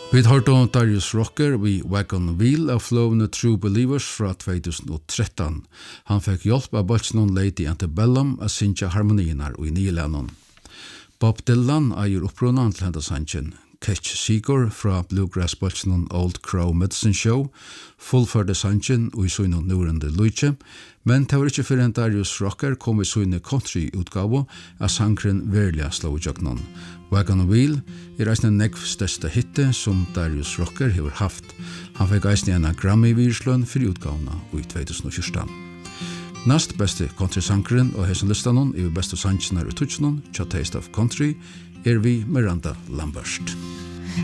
Vi hørte Darius Rucker vi Wagon Wheel av flowene True Believers fra 2013. Han fikk hjelp av bolsnon Lady Antebellum av synja harmonierna i Nylanon. Bob Dylan eier opprunnen til hendes sangen. Ketch Seeger fra Bluegrass bolsnon Old Crow Medicine Show fullførde sangen og i søgnet nurende Luigi, men det var ikke for en Darius Rucker kom i søgnet country-utgave av sangren Verlia slå i jøgnen. Wagon Wheel eisne nekv største hitte som Darius Rucker hever haft. Han fikk eisne en Grammy-virsløn for utgavene i 2014. Næst beste country-sangren og hessen listanon i beste sangenar i tutsjonen, Taste of Country, vi Miranda Lambert.